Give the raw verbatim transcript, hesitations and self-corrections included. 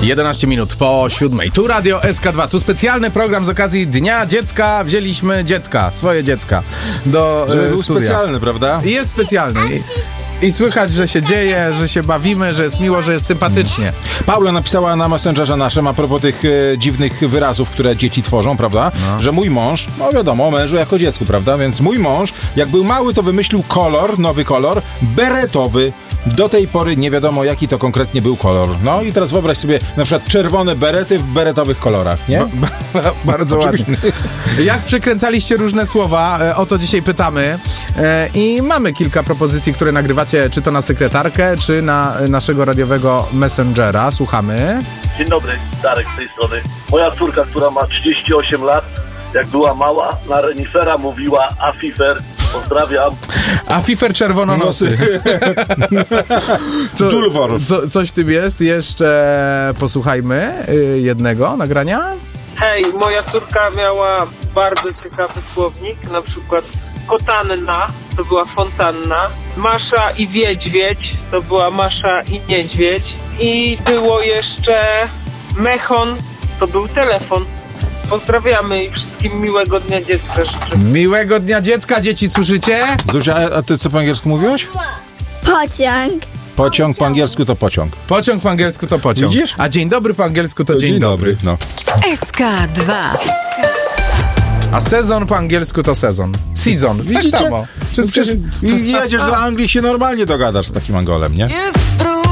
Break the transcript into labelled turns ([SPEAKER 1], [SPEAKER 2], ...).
[SPEAKER 1] jedenaście minut po siódmej. Tu Radio S K dwa. Tu specjalny program z okazji Dnia Dziecka. Wzięliśmy dziecka, swoje dziecka do
[SPEAKER 2] Żeby był
[SPEAKER 1] studia.
[SPEAKER 2] specjalny, prawda?
[SPEAKER 1] I jest specjalny. I, I słychać, że się dzieje, że się bawimy, że jest miło, że jest sympatycznie.
[SPEAKER 2] Paula napisała na Messengerze naszym a propos tych e, dziwnych wyrazów, które dzieci tworzą, prawda? No. Że mój mąż, no wiadomo, o mężu jako dziecku, prawda? Więc mój mąż, jak był mały, to wymyślił kolor, nowy kolor, beretowy. Do tej pory nie wiadomo, jaki to konkretnie był kolor. No i teraz wyobraź sobie na przykład czerwone berety w beretowych kolorach, nie?
[SPEAKER 1] Ba- ba- bardzo ładnie. Jak przekręcaliście różne słowa, e, o to dzisiaj pytamy. E, I mamy kilka propozycji, które nagrywacie, czy to na sekretarkę, czy na e, naszego radiowego Messengera. Słuchamy.
[SPEAKER 3] Dzień dobry, Darek z tej strony. Moja córka, która ma trzydzieści osiem lat, jak była mała, na renifera mówiła Afifer. Pozdrawiam.
[SPEAKER 1] A Fifer czerwononosy. Co,
[SPEAKER 2] Dulwor.
[SPEAKER 1] co, coś w tym jest. Jeszcze posłuchajmy y, jednego nagrania.
[SPEAKER 4] Hej, moja córka miała bardzo ciekawy słownik, na przykład kotanna to była fontanna, Masza i Wiedźwiedź to była Masza i Niedźwiedź i było jeszcze mechon, to był telefon. Pozdrawiamy i wszystkim miłego Dnia Dziecka życzę.
[SPEAKER 1] Miłego Dnia Dziecka, dzieci, słyszycie?
[SPEAKER 2] Zuzia, a, a ty co po angielsku mówiłaś?
[SPEAKER 5] Pociąg.
[SPEAKER 2] Pociąg po angielsku to pociąg.
[SPEAKER 1] Pociąg po angielsku to pociąg.
[SPEAKER 2] Widzisz?
[SPEAKER 1] A dzień dobry po angielsku to,
[SPEAKER 2] To
[SPEAKER 1] dzień,
[SPEAKER 2] dzień
[SPEAKER 1] dobry.
[SPEAKER 2] dobry. No.
[SPEAKER 6] S K dwa.
[SPEAKER 1] A sezon po angielsku to sezon. Season.
[SPEAKER 2] Widzicie?
[SPEAKER 1] Tak samo.
[SPEAKER 2] Wszystko... I jedziesz do Anglii, się normalnie dogadasz z takim Angolem, nie?
[SPEAKER 6] Yes.